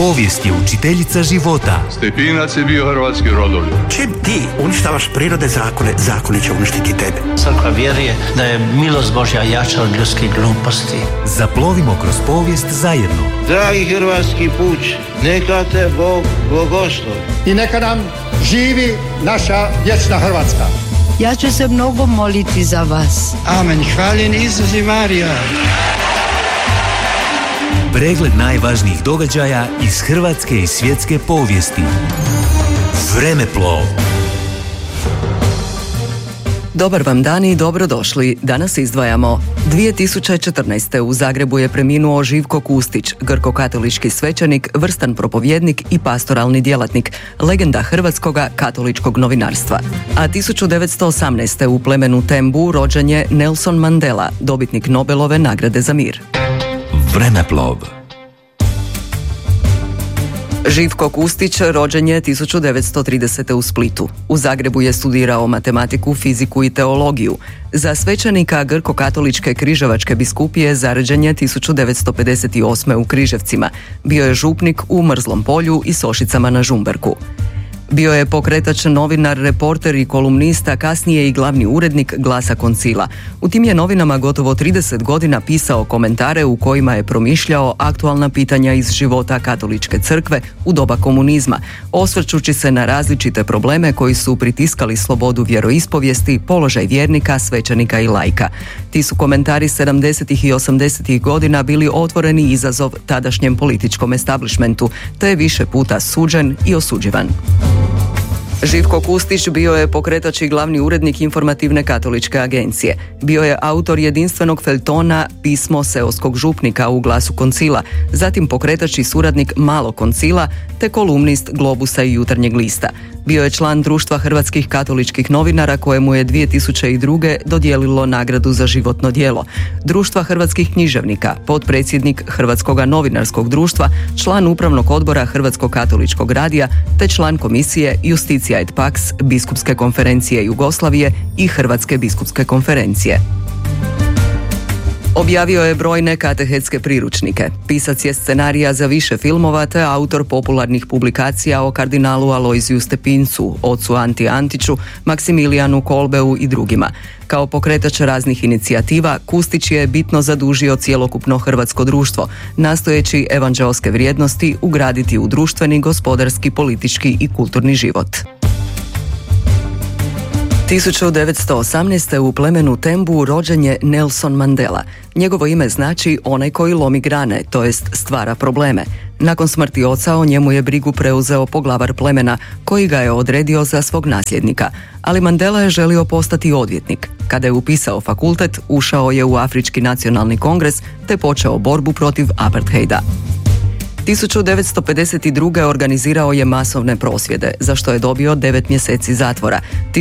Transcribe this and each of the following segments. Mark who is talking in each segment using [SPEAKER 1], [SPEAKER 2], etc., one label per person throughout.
[SPEAKER 1] Povijest je učiteljica života.
[SPEAKER 2] Stepinac je bio hrvatski rodoljub.
[SPEAKER 3] Čim ti uništavaš prirode zakone, zakoni će uništiti tebe.
[SPEAKER 4] Crkva vjeruje da je milost Božja jača od ljudskih gluposti.
[SPEAKER 1] Zaplovimo kroz povijest zajedno.
[SPEAKER 5] Dragi hrvatski puč, neka te Bog blagoslovi.
[SPEAKER 6] I neka nam živi naša vječna Hrvatska.
[SPEAKER 7] Ja ću se mnogo moliti za vas.
[SPEAKER 5] Amen. Hvaljen Isus i Marija.
[SPEAKER 1] Pregled najvažnijih događaja iz hrvatske i svjetske povijesti. Vremeplov.
[SPEAKER 8] Dobar vam dan i dobrodošli. Danas izdvajamo 2014. u Zagrebu je preminuo Živko Kustić, grko-katolički svećenik, vrstan propovjednik i pastoralni djelatnik, legenda hrvatskoga katoličkog novinarstva. A 1918. u plemenu Tembu rođen je Nelson Mandela, dobitnik Nobelove nagrade za mir.
[SPEAKER 1] Vremeplov.
[SPEAKER 8] Živko Kustić rođen je 1930. u Splitu. U Zagrebu je studirao matematiku, fiziku i teologiju. Za svećenika grko-katoličke križevačke biskupije zaređen je 1958. u Križevcima. Bio je župnik u Mrzlom Polju i Sošicama na Žumberku. Bio je pokretač, novinar, reporter i kolumnista, kasnije i glavni urednik Glasa Koncila. U tim je novinama gotovo 30 godina pisao komentare u kojima je promišljao aktualna pitanja iz života katoličke crkve u doba komunizma, osvrćući se na različite probleme koji su pritiskali slobodu vjeroispovijesti, položaj vjernika, svećenika i laika. Ti su komentari 70. i 80. godina bili otvoreni izazov tadašnjem političkom establishmentu, te je više puta suđen i osuđivan. Živko Kustić bio je pokretač i glavni urednik informativne katoličke agencije. Bio je autor jedinstvenog feljtona Pismo seoskog župnika u Glasu Koncila, zatim pokretač i suradnik Malog Koncila, te kolumnist Globusa i Jutarnjeg lista. Bio je član Društva hrvatskih katoličkih novinara kojemu je 2002. dodijelilo nagradu za životno djelo. Društva hrvatskih književnika, potpredsjednik Hrvatskog novinarskog društva, član upravnog odbora Hrvatskog katoličkog radija, te član komisije Justitia et Pax Biskupske konferencije Jugoslavije i Hrvatske biskupske konferencije. Objavio je brojne katehetske priručnike. Pisac je scenarija za više filmova te autor popularnih publikacija o kardinalu Alojziju Stepincu, ocu Anti Antiću, Maksimilijanu Kolbeu i drugima. Kao pokretač raznih inicijativa, Kustić je bitno zadužio cjelokupno hrvatsko društvo, nastojeći evanđeoske vrijednosti ugraditi u društveni, gospodarski, politički i kulturni život. 1918. u plemenu Tembu rođen je Nelson Mandela. Njegovo ime znači onaj koji lomi grane, to jest stvara probleme. Nakon smrti oca o njemu je brigu preuzeo poglavar plemena, koji ga je odredio za svog nasljednika. Ali Mandela je želio postati odvjetnik. Kada je upisao fakultet, ušao je u Afrički nacionalni kongres te počeo borbu protiv apartheida. 1952. organizirao je masovne prosvjede, za što je dobio 9 mjeseci zatvora.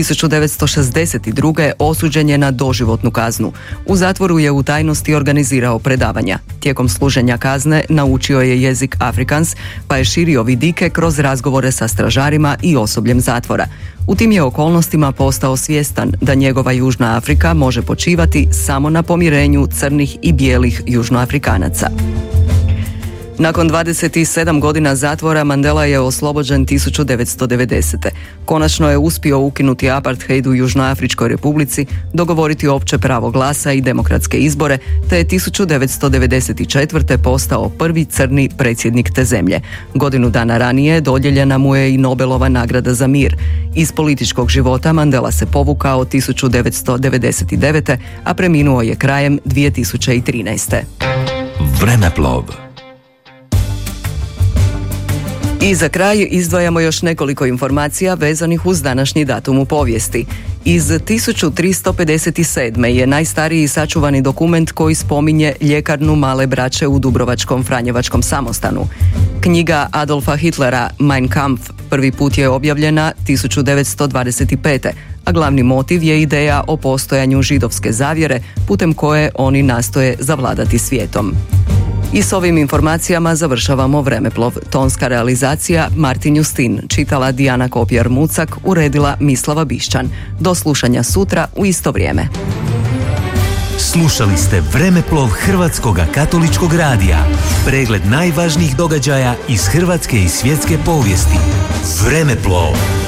[SPEAKER 8] 1962. osuđen je na doživotnu kaznu. U zatvoru je u tajnosti organizirao predavanja. Tijekom služenja kazne naučio je jezik Afrikaans, pa je širio vidike kroz razgovore sa stražarima i osobljem zatvora. U tim je okolnostima postao svjestan da njegova Južna Afrika može počivati samo na pomirenju crnih i bijelih južnoafrikanaca. Nakon 27 godina zatvora Mandela je oslobođen 1990. Konačno je uspio ukinuti apartheid u Južnoafričkoj republici, dogovoriti opće pravo glasa i demokratske izbore, te je 1994. postao prvi crni predsjednik te zemlje. Godinu dana ranije dodijeljena mu je i Nobelova nagrada za mir. Iz političkog života Mandela se povukao 1999. a preminuo je krajem 2013.
[SPEAKER 1] Vremeplov.
[SPEAKER 8] I za kraj izdvajamo još nekoliko informacija vezanih uz današnji datum u povijesti. Iz 1357. je najstariji sačuvani dokument koji spominje ljekarnu Male braće u Dubrovačkom Franjevačkom samostanu. Knjiga Adolfa Hitlera Mein Kampf prvi put je objavljena 1925. a glavni motiv je ideja o postojanju židovske zavjere putem koje oni nastoje zavladati svijetom. I s ovim informacijama završavamo Vremeplov. Tonska realizacija Martin Justin, čitala Dijana Kopjar-Mucak, uredila Mislava Bišćan. Do slušanja sutra u isto vrijeme.
[SPEAKER 1] Slušali ste Vremeplov Hrvatskog katoličkog radija. Pregled najvažnijih događaja iz hrvatske i svjetske povijesti. Vremeplov.